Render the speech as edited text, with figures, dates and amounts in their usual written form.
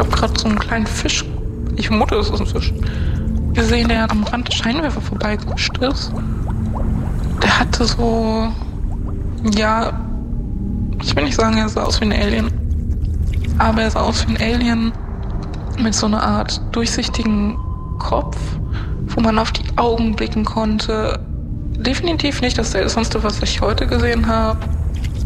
habe gerade so einen kleinen Fisch, ich vermute, es ist ein Fisch, gesehen, der am Rand des Scheinwerfer vorbeigewischt ist. Der hatte so, ja, ich will nicht sagen, er sah aus wie ein Alien, aber er sah aus wie ein Alien mit so einer Art durchsichtigen Kopf, wo man auf die Augen blicken konnte. Definitiv nicht das Seltsamste, was ich heute gesehen habe.